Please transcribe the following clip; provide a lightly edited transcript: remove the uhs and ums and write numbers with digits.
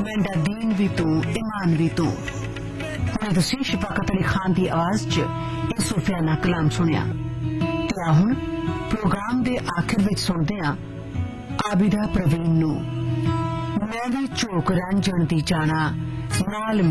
मेंढा दीन भी तू ईमान भी तू। हुणे तुसीं शफाकत अली खान की आवाज च इह सूफियाना कलाम सुनिया ते हुण प्रोग्राम दे आखिर विच सुणदे हां आबिदा प्रवीण नूं। मैं भी झोक रांझण दी जाना नाल